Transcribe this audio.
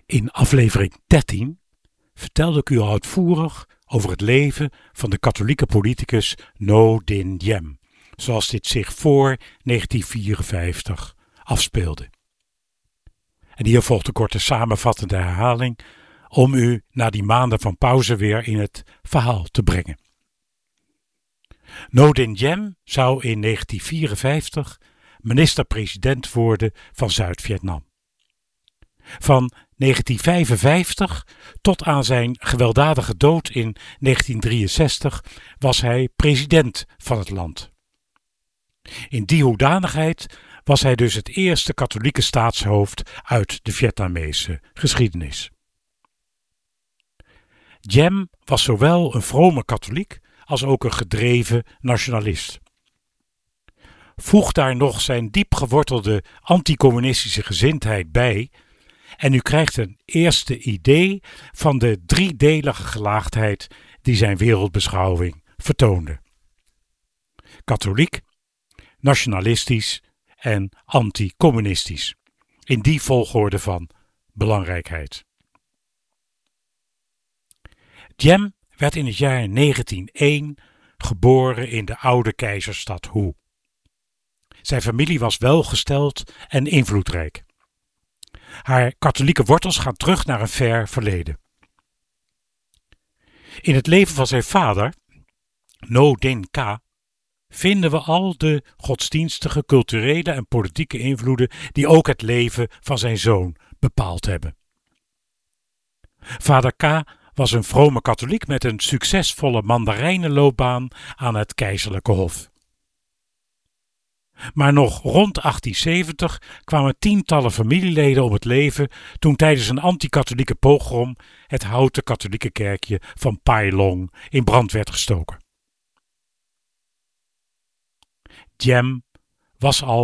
In aflevering 13 vertelde ik u al uitvoerig over het leven van de katholieke politicus Ngo Dinh Diem, zoals dit zich voor 1954 afspeelde. En hier volgt een korte samenvattende herhaling om u na die maanden van pauze weer in het verhaal te brengen. Ngo Dinh Diem zou in 1954 minister-president worden van Zuid-Vietnam. Van 1955 tot aan zijn gewelddadige dood in 1963 was hij president van het land. In die hoedanigheid was hij dus het eerste katholieke staatshoofd uit de Vietnamese geschiedenis. Diem was zowel een vrome katholiek als ook een gedreven nationalist. Voeg daar nog zijn diep gewortelde anticommunistische gezindheid bij en u krijgt een eerste idee van de driedelige gelaagdheid die zijn wereldbeschouwing vertoonde. Katholiek, nationalistisch en anticommunistisch. In die volgorde van belangrijkheid. Diem werd in het jaar 1901 geboren in de oude keizerstad Hue. Zijn familie was welgesteld en invloedrijk. Haar katholieke wortels gaan terug naar een ver verleden. In het leven van zijn vader, Ngo Dinh Ca, vinden we al de godsdienstige, culturele en politieke invloeden die ook het leven van zijn zoon bepaald hebben. Vader Ca was een vrome katholiek met een succesvolle mandarijnenloopbaan aan het keizerlijke hof. Maar nog rond 1870 kwamen tientallen familieleden om het leven toen tijdens een anti-katholieke pogrom het houten katholieke kerkje van Pai Long in brand werd gestoken. Diem was al